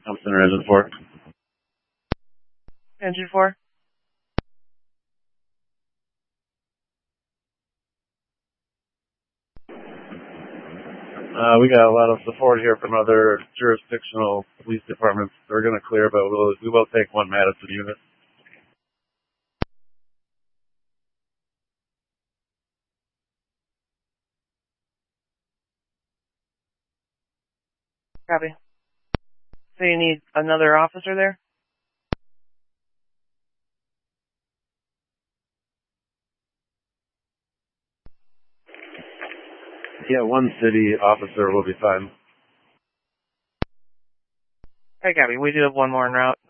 I'm Center Engine 4. Engine 4. We got a lot of support here from other jurisdictional police departments. They're going to clear, but we will take one Madison unit. Copy. So you need another officer there? Yeah, one city officer will be fine. Hey, copy. We do have one more en route.